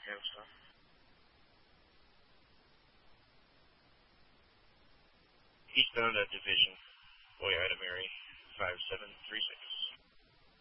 Afghanistan. Eastbound at Division. Boy, Ida Mary, 5736.